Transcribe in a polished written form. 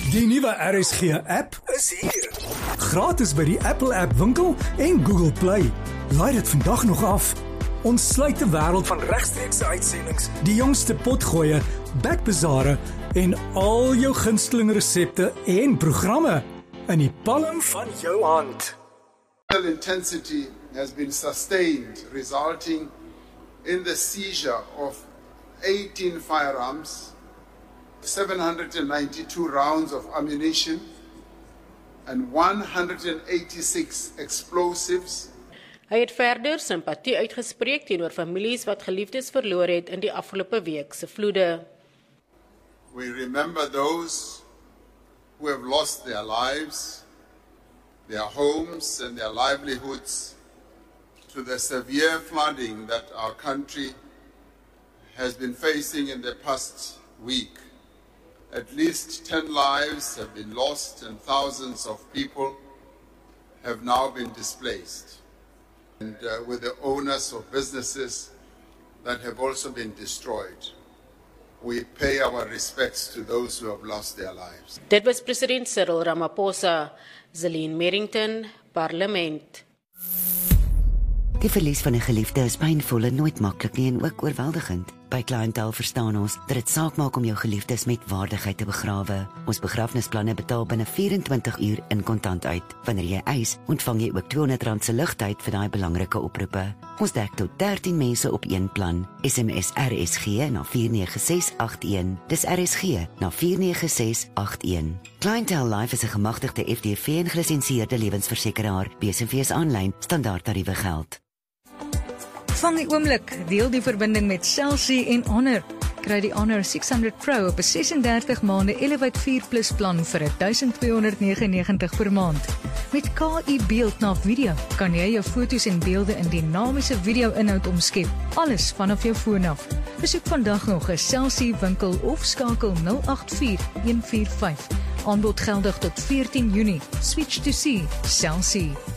Die nuwe RSG-app is hier. Gratis by die Apple App Winkel en Google Play. Laai dit vandag nog af. Ons sluit die wêreld van regstreekse uitsendings, die jongste potgoeie, backbazare en al jou gunsteling resepte en programme in die palm van jou hand. Intensity has been sustained, resulting in the seizure of 18 firearms, 792 rounds of ammunition, and 186 explosives. Hy het verder simpatie uitgespreek teenoor families wat geliefdes verloor het in die afgelope week se vloede. We remember those who have lost their lives, their homes and their livelihoods to the severe flooding that our country has been facing in the past week. At least 10 lives have been lost and thousands of people have now been displaced. And with the owners of businesses that have also been destroyed, we pay our respects to those who have lost their lives. Dit was president Cyril Ramaphosa, Zelene Merrington, Parlement. Die verlies van 'n geliefde is pynvol en nooit maklik nie en ook oorweldigend. By Clientele verstaan ons dat dit saak maak om jou geliefdes met waardigheid te begrawe. Ons begrafnisplanne betaal binne 24 uur in kontant uit. Wanneer jy eis, ontvang jy ook R200 se ligtyd vir daai belangrike oproepe. Ons dek tot 13 mense op een plan. SMS RSG na 49681. Dis RSG na 49681. Clientele Life is 'n gemagtigde FDV en gelisensieerde lewensversekeraar. BSV's aanlyn standaardtariewe geld. Vang die oomblik, deel die verbinding met Cell C en Honor. Kry die Honor 600 Pro op 'n 36 maande Elevate 4 Plus plan vir R1299 per maand. Met KI beeld na video kan jy jou foto's en beelde in dinamiese video-inhoud omskep, alles vanaf jou foon af. Besoek vandag nog 'n Cell C winkel of skakel 084145. Aanbod geldig tot 14 Junie. Switch to C, Cell C.